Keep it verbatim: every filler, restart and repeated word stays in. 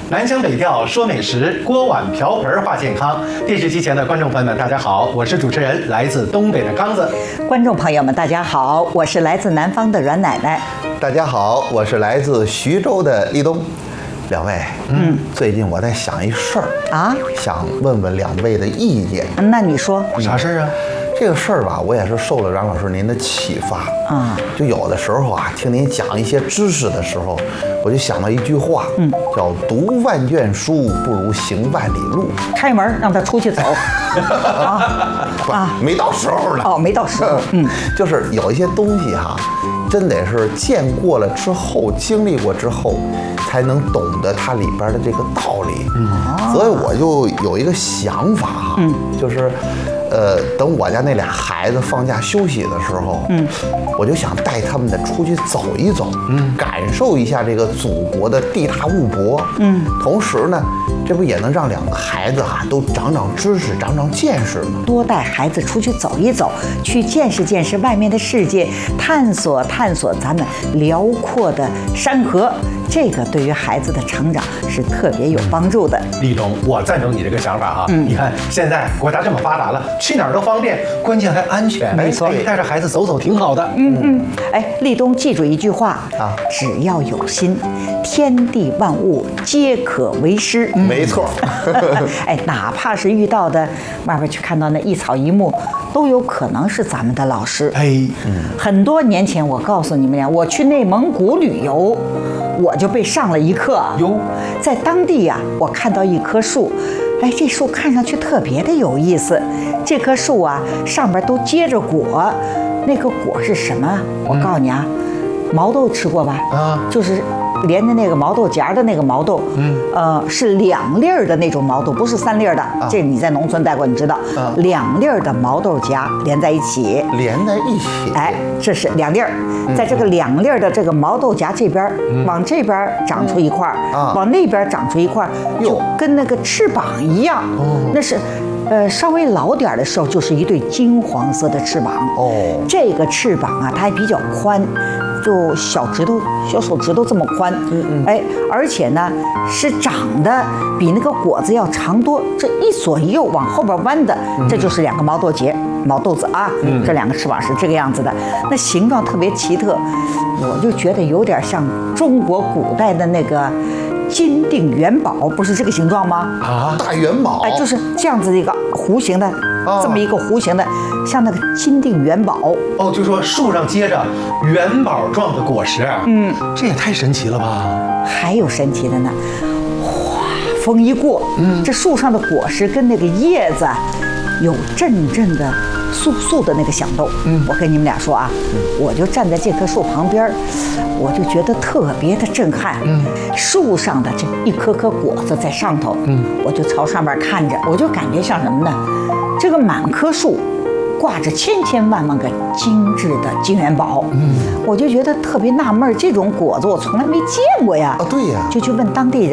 南腔北调说美食，锅碗瓢盆话健康。电视机前的观众朋友们，大家好，我是主持人来自东北的刚子。 观众朋友们，大家好，我是来自南方的阮奶奶。 大家好，我是来自徐州的立冬。两位，嗯，最近我在想一事儿啊，想问问两位的意见。 那你说啥事儿啊？ 这个事儿吧，我也是受了阮老师您的启发啊。就有的时候啊，听您讲一些知识的时候，我就想到一句话，嗯，叫“读万卷书，不如行万里路”。 开门让他出去走啊啊，没到时候呢。 哦，没到时候。嗯， 就是有一些东西哈，真得是见过了之后，经历过之后，才能懂得它里边的这个道理。嗯，所以我就有一个想法哈，嗯，就是。呃，等我家那俩孩子放假休息的时候，嗯，我就想带他们再出去走一走，嗯，感受一下这个祖国的地大物博，嗯，同时呢，这不也能让两个孩子啊都长长知识、长长见识吗？ 多带孩子出去走一走，去见识见识外面的世界，探索探索咱们辽阔的山河，这个对于孩子的成长是特别有帮助的。 立冬，我赞成你这个想法哈。嗯，你看现在国家这么发达了。去哪儿都方便，关键还安全。 没错， 带着孩子走走挺好的。 嗯嗯，哎，立冬记住一句话啊：只要有心，天地万物皆可为师。 嗯、没错。 哎，哪怕是遇到的外边去看到那一草一木，都有可能是咱们的老师。哎，嗯，很多年前我告诉你们俩，我去内蒙古旅游，我就被上了一课。哟，在当地呀、啊，我看到一棵树。哎，这树看上去特别的有意思。这棵树啊，上边都结着果，那个果是什么？我告诉你啊，嗯、毛豆吃过吧？啊，就是连着那个毛豆荚的那个毛豆，嗯，呃，是两粒儿的那种毛豆，不是三粒儿的。啊、这你在农村待过，你知道，啊、两粒儿的毛豆荚连在一起， 连在一起。 哎，这是两粒儿，在这个两粒儿的这个毛豆荚这边，嗯、往这边长出一块儿，嗯、往那边长出一块儿，就跟那个翅膀一样。哦，那是。呃，稍微老点的时候，就是一对金黄色的翅膀。哦，这个翅膀啊，它还比较宽，就小指头、小手指头这么宽。嗯嗯。哎，而且呢，是长得比那个果子要长多，这一左一右往后边弯的，嗯、这就是两个毛豆节、毛豆子啊。嗯。这两个翅膀是这个样子的，那形状特别奇特，我就觉得有点像中国古代的那个。金锭元宝不是这个形状吗？ 啊，大元宝， 哎，就是这样子的一个弧形的，哦、这么一个弧形的，像那个金锭元宝。 哦，就说树上结着元宝状的果实，嗯，这也太神奇了吧！ 还有神奇的呢，哗，风一过，嗯，这树上的果实跟那个叶子有阵阵的簌簌的那个响动。嗯，我跟你们俩说啊，嗯、我就站在这棵树旁边，我就觉得特别的震撼。嗯，树上的这一颗颗果子在上头，嗯，我就朝上面看着，我就感觉像什么呢？这个满棵树挂着千千万万个精致的金元宝。嗯，我就觉得特别纳闷，这种果子我从来没见过呀。 啊，对呀， 就去问当地人。